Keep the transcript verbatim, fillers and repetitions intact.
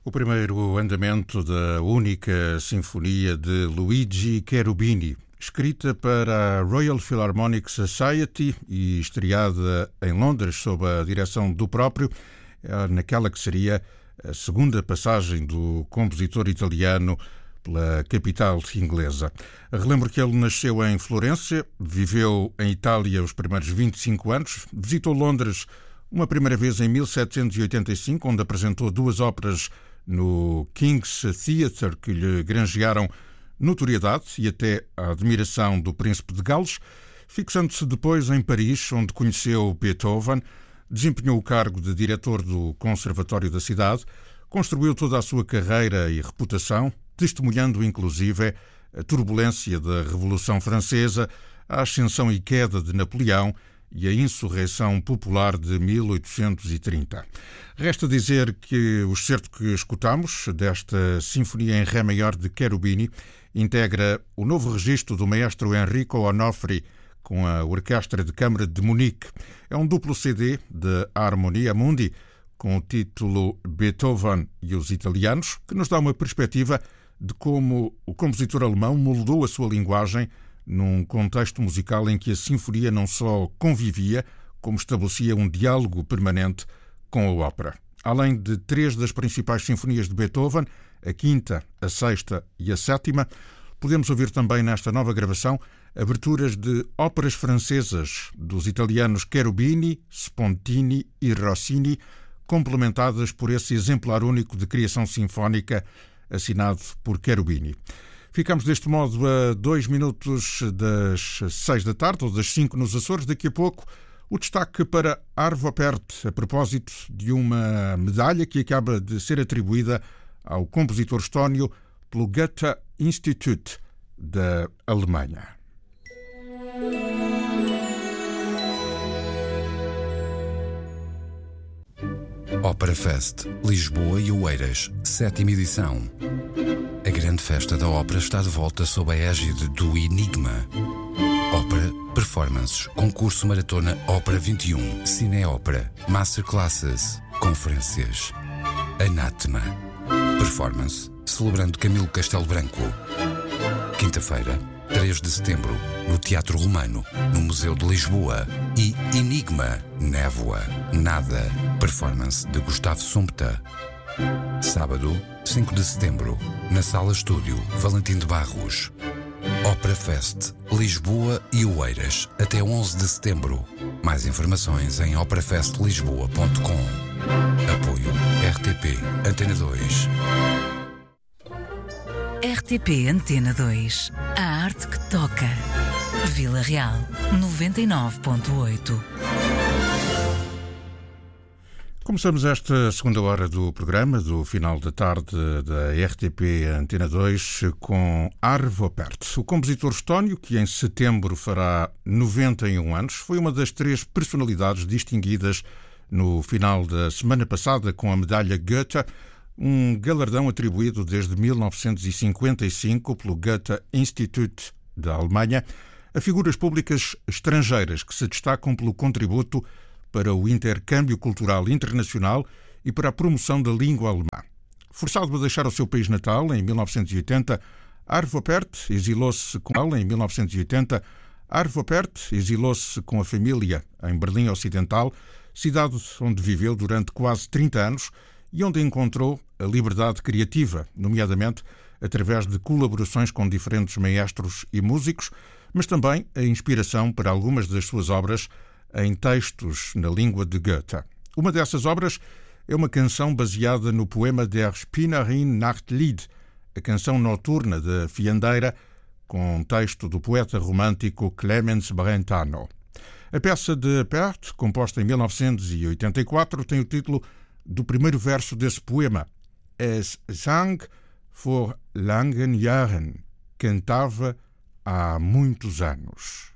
O primeiro andamento da única sinfonia de Luigi Cherubini, escrita para a Royal Philharmonic Society e estreada em Londres sob a direção do próprio, naquela que seria a segunda passagem do compositor italiano pela capital inglesa. Relembro que ele nasceu em Florença, viveu em Itália os primeiros vinte e cinco anos, visitou Londres uma primeira vez em mil setecentos e oitenta e cinco, onde apresentou duas óperas no King's Theatre que lhe granjearam notoriedade e até a admiração do príncipe de Gales, fixando-se depois em Paris, onde conheceu Beethoven, desempenhou o cargo de diretor do Conservatório da cidade, construiu toda a sua carreira e reputação, testemunhando inclusive a turbulência da Revolução Francesa, a ascensão e queda de Napoleão e a insurreição popular de mil oitocentos e trinta. Resta dizer que o excerto que escutamos desta Sinfonia em Ré maior de Cherubini integra o novo registro do maestro Enrico Onofri com a Orquestra de Câmara de Munique. É um duplo C D de Harmonia Mundi com o título Beethoven e os Italianos, que nos dá uma perspectiva de como o compositor alemão moldou a sua linguagem num contexto musical em que a sinfonia não só convivia, como estabelecia um diálogo permanente com a ópera. Além de três das principais sinfonias de Beethoven, a quinta, a sexta e a sétima, podemos ouvir também nesta nova gravação aberturas de óperas francesas dos italianos Cherubini, Spontini e Rossini, complementadas por esse exemplar único de criação sinfónica assinado por Cherubini. Ficamos deste modo a dois minutos das seis da tarde, ou das cinco nos Açores. Daqui a pouco, o destaque para Arvo Pärt, a propósito de uma medalha que acaba de ser atribuída ao compositor estónio pelo Goethe Institut da Alemanha. Ópera Fest, Lisboa e Oeiras, sétima edição. A grande festa da ópera está de volta sob a égide do Enigma. Ópera, performances, concurso maratona Ópera vinte e um, cineópera, masterclasses, conferências. Anátema. Performance, celebrando Camilo Castelo Branco. Quinta-feira, três de setembro, no Teatro Romano, no Museu de Lisboa. E Enigma, Névoa, Nada, performance de Gustavo Sumpta. Sábado, cinco de setembro, na Sala Estúdio Valentim de Barros. Ópera Fest, Lisboa e Oeiras, até onze de setembro. Mais informações em opera fest lisboa ponto com. Apoio R T P Antena dois. R T P Antena dois. A arte que toca. Vila Real, noventa e nove ponto oito. Começamos esta segunda hora do programa, do final da tarde da R T P Antena dois, com Arvo Pärt. O compositor estónio, que em setembro fará noventa e um anos, foi uma das três personalidades distinguidas no final da semana passada com a medalha Goethe, um galardão atribuído desde mil novecentos e cinquenta e cinco pelo Goethe Institut da Alemanha a figuras públicas estrangeiras que se destacam pelo contributo para o intercâmbio cultural internacional e para a promoção da língua alemã. Forçado a deixar o seu país natal em mil novecentos e oitenta, Arvo Pärt exilou-se com em mil novecentos e oitenta, Arvo Pärt exilou-se com a família em Berlim Ocidental, cidade onde viveu durante quase trinta anos e onde encontrou a liberdade criativa, nomeadamente através de colaborações com diferentes maestros e músicos, mas também a inspiração para algumas das suas obras em textos na língua de Goethe. Uma dessas obras é uma canção baseada no poema Der Spinnerin Nachtlied, a canção noturna da fiandeira, com texto do poeta romântico Clemens Brentano. A peça de Pärt, composta em mil novecentos e oitenta e quatro, tem o título do primeiro verso desse poema. Es sang vor langen Jahren, cantava há muitos anos.